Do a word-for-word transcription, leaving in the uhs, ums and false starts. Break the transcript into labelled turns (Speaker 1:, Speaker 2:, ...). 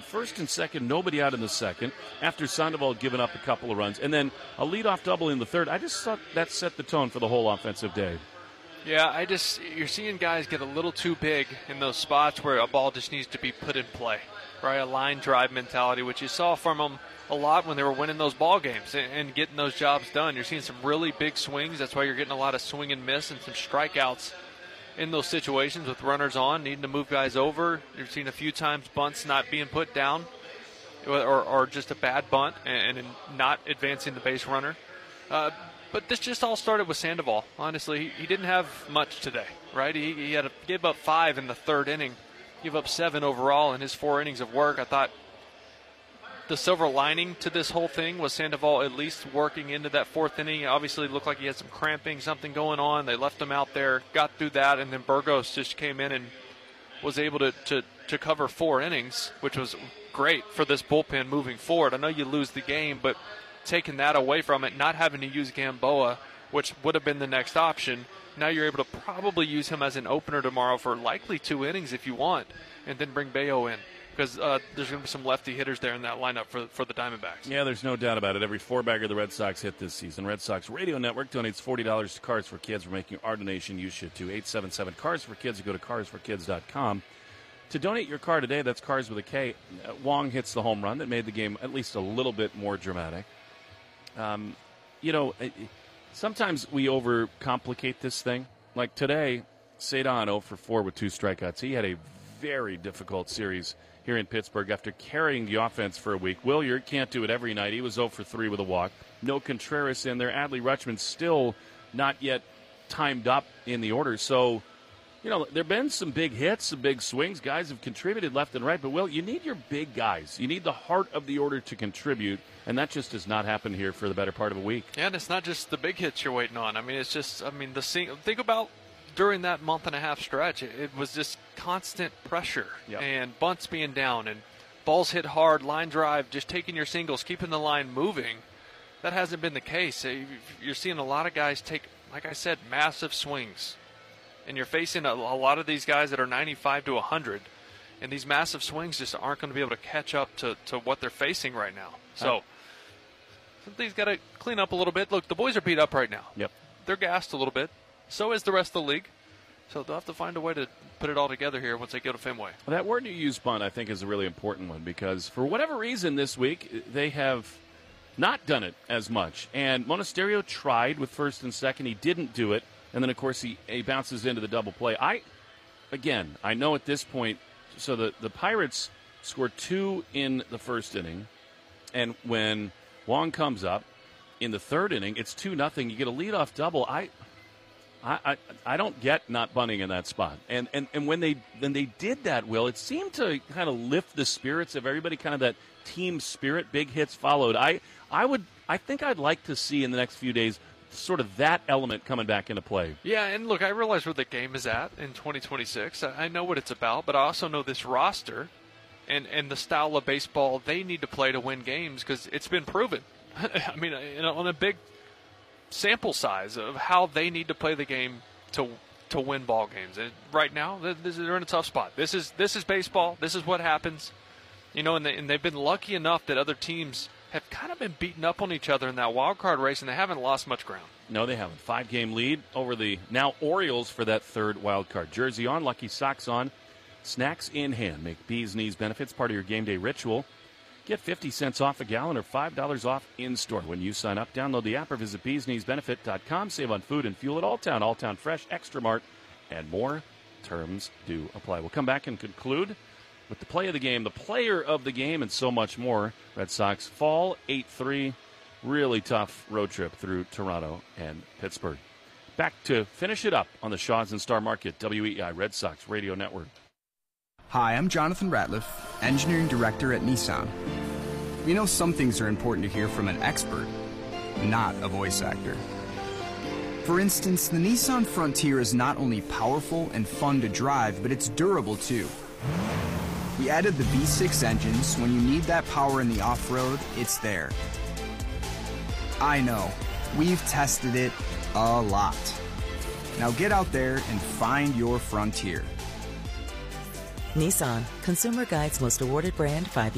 Speaker 1: first and second, nobody out in the second, after Sandoval had given up a couple of runs, and then a leadoff double in the third. I just thought that set the tone for the whole offensive day.
Speaker 2: Yeah, I just you're seeing guys get a little too big in those spots where a ball just needs to be put in play, right? A line drive mentality, which you saw from them a lot when they were winning those ball games and, and getting those jobs done. You're seeing some really big swings. That's why you're getting a lot of swing and miss and some strikeouts in those situations with runners on, needing to move guys over. You've seen a few times bunts not being put down or, or just a bad bunt and, and not advancing the base runner. Uh, but this just all started with Sandoval. Honestly, he, he didn't have much today, right? He, he had a, gave up five in the third inning, gave up seven overall in his four innings of work. I thought the silver lining to this whole thing was Sandoval at least working into that fourth inning. Obviously, it looked like he had some cramping, something going on. They left him out there, got through that, and then Burgos just came in and was able to, to, to cover four innings, which was great for this bullpen moving forward. I know you lose the game, but taking that away from it, not having to use Gamboa, which would have been the next option, now you're able to probably use him as an opener tomorrow for likely two innings if you want, and then bring Bayo in. Because uh, there's going to be some lefty hitters there in that lineup for for the Diamondbacks.
Speaker 1: Yeah, there's no doubt about it. Every four-bagger the Red Sox hit this season. Red Sox Radio Network donates forty dollars to Cars for Kids. We're making our donation. You should, too. eight seven seven cars for kids. You go to cars for kids dot com. To donate your car today, that's Cars with a K. Uh, Wong hits the home run that made the game at least a little bit more dramatic. Um, you know, sometimes we overcomplicate this thing. Like today, Cedon oh for four with two strikeouts. He had a very difficult series here in Pittsburgh after carrying the offense for a week. Williard can't do it every night. He was oh for three with a walk. No Contreras in there. Adley Rutschman still not yet timed up in the order. So, you know, there have been some big hits, some big swings. Guys have contributed left and right. But, Will, you need your big guys. You need the heart of the order to contribute, and that just has not happened here for the better part of a week.
Speaker 2: Yeah, and it's not just the big hits you're waiting on. I mean, it's just, I mean, the think about during that month and a half stretch, it, it was just constant pressure
Speaker 1: yep.
Speaker 2: and bunts being down and balls hit hard, line drive, just taking your singles, keeping the line moving. That hasn't been the case. You're seeing a lot of guys take, like I said, massive swings. And you're facing a, a lot of these guys that are ninety-five to one hundred. And these massive swings just aren't going to be able to catch up to, to what they're facing right now. So something's got to clean up a little bit. Look, the boys are beat up right now.
Speaker 1: Yep.
Speaker 2: They're gassed a little bit. So is the rest of the league. So they'll have to find a way to put it all together here once they go to Fenway.
Speaker 1: Well, that word you use, bunt, I think is a really important one because for whatever reason this week, they have not done it as much. And Monasterio tried with first and second. He didn't do it. And then, of course, he, he bounces into the double play. I, again, I know at this point, so the, the Pirates scored two in the first inning. And when Wong comes up in the third inning, it's two nothing. You get a leadoff double. I... I, I I don't get not bunting in that spot. And, and and when they when they did that, Will, it seemed to kind of lift the spirits of everybody, kind of that team spirit. Big hits followed. I I would I think I'd like to see in the next few days sort of that element coming back into play.
Speaker 2: Yeah, and look, I realize where the game is at in twenty twenty-six. I, I know what it's about, but I also know this roster and, and the style of baseball they need to play to win games because it's been proven. I mean, you know, on a big sample size of how they need to play the game to to win ball games. And right now, they're in a tough spot. This is this is baseball. This is what happens. You know, and, they, and they've been lucky enough that other teams have kind of been beating up on each other in that wild card race, and they haven't lost much ground.
Speaker 1: No, they haven't. Five-game lead over the now Orioles for that third wild card. Jersey on, lucky socks on, snacks in hand. Make Bees Knees benefits part of your game day ritual. Get fifty cents off a gallon or five dollars off in-store when you sign up. Download the app or visit bees knees benefit dot com. Save on food and fuel at Alltown, Alltown Fresh, Extra Mart, and more. Terms do apply. We'll come back and conclude with the play of the game, the player of the game, and so much more. Red Sox fall eight three. Really tough road trip through Toronto and Pittsburgh. Back to finish it up on the Shaws and Star Market, W E I Red Sox Radio Network.
Speaker 3: Hi, I'm Jonathan Ratliff, Engineering Director at Nissan. You know, some things are important to hear from an expert, not a voice actor. For instance, the Nissan Frontier is not only powerful and fun to drive, but it's durable too. We added the V six engine, so when you need that power in the off-road, it's there. I know, we've tested it a lot. Now get out there and find your Frontier.
Speaker 4: Nissan, Consumer Guide's most awarded brand five